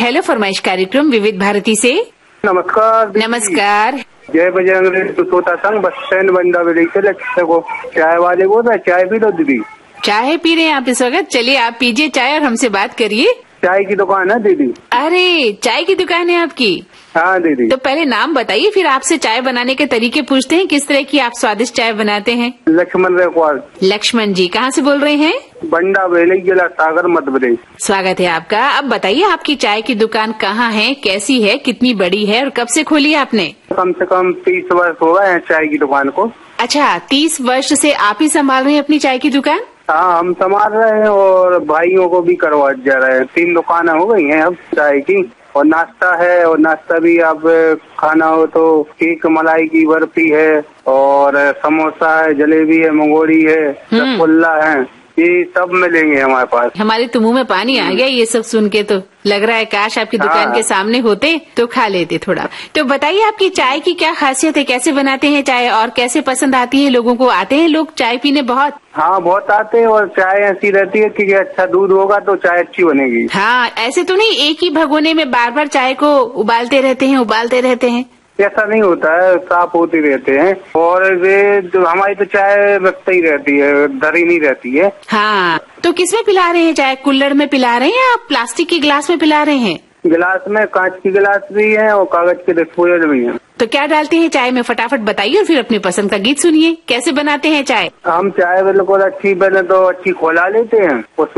Hello फरमाइश कार्यक्रम विविध भारती से। नमस्कार। नमस्कार। जय बजरंग श्रोता संघ बस स्टैंड बंदा को चाय वाले को था, चाय पी लो दीदी। चाय पी रहे हैं आप इस वक्त? चलिए आप पीजिए चाय और हमसे बात करिए। चाय की दुकान है दीदी। अरे चाय की दुकान है आपकी? हाँ दीदी। तो पहले नाम बताइए, फिर आपसे चाय बनाने के तरीके पूछते हैं, किस तरह की आप स्वादिष्ट चाय बनाते हैं। लक्ष्मण रेखवाल। लक्ष्मण जी कहाँ से बोल रहे हैं? बंडा बेली जिला सागर मध्य प्रदेश। स्वागत है आपका। अब बताइए आपकी चाय की दुकान कहाँ है, कैसी है, कितनी बड़ी है और कब से खोली है आपने? कम से कम 30 वर्ष हो गए हैं चाय की दुकान को। अच्छा, 30 वर्ष से आप ही संभाल रहे हैं अपनी चाय की दुकान? हाँ, हम संभाल रहे हैं और भाइयों को भी करवा जा रहे हैं। 3 दुकानें हो गई हैं अब चाय की, और नाश्ता है, और नाश्ता भी आप खाना हो तो केक मलाई की बर्फी है, और समोसा है, जलेबी है, मंगोड़ी है, रसगुल्ला है, ये सब मिलेंगे हमारे पास। हमारे तो मुंह में पानी आ गया ये सब सुन के, तो लग रहा है काश आपकी दुकान के सामने होते तो खा लेते थोड़ा। तो बताइए आपकी चाय की क्या खासियत है, कैसे बनाते हैं चाय और कैसे पसंद आती है लोगों को? आते हैं लोग चाय पीने बहुत? हाँ, बहुत आते हैं, और चाय ऐसी रहती है कि अच्छा दूध होगा तो चाय अच्छी बनेगी। हाँ, ऐसे तो नहीं एक ही भगोने में बार बार चाय को उबालते रहते हैं। ऐसा नहीं होता है, साफ होती रहते हैं, और वे जो हमारी तो चाय रखते ही रहती है, धरी नहीं रहती है। हाँ, तो किसमें पिला रहे हैं चाय? कुल्हड़ में पिला रहे हैं या प्लास्टिक के गिलास में पिला रहे हैं? गिलास में, कांच की गिलास भी है और कागज के डिस्पोजल भी है। तो क्या डालते हैं चाय में, फटाफट बताइए और फिर अपनी पसंद का गीत सुनिए। कैसे बनाते हैं चाय? हम चाय बिल्कुल अच्छी बने तो अच्छी खौला लेते हैं।